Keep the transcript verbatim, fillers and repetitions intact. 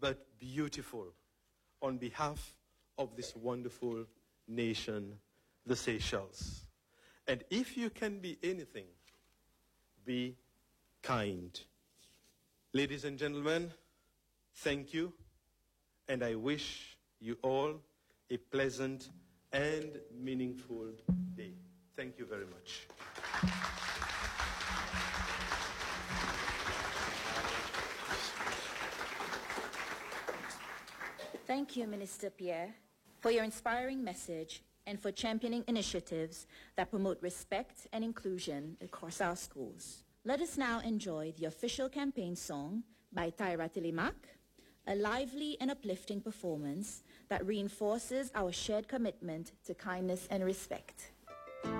but beautiful on behalf of this wonderful nation, the Seychelles. And if you can be anything, be kind. Ladies and gentlemen, thank you, and I wish you all a pleasant and meaningful day. Thank you very much. Thank you, Minister Pierre, for your inspiring message and for championing initiatives that promote respect and inclusion across our schools. Let us now enjoy the official campaign song by Tyra Tilimak, a lively and uplifting performance that reinforces our shared commitment to kindness and respect.